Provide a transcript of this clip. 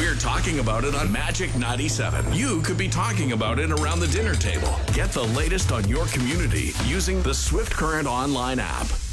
We're talking about it on Magic 97. You could be talking about it around the dinner table. Get the latest on your community using the Swift Current online app.